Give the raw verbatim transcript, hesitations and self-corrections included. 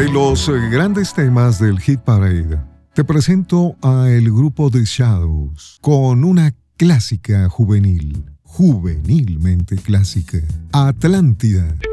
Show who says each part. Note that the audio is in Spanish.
Speaker 1: De los eh, grandes temas del Hit Parade, te presento a el grupo The Shadows con una clásica juvenil, juvenilmente clásica, Atlántida.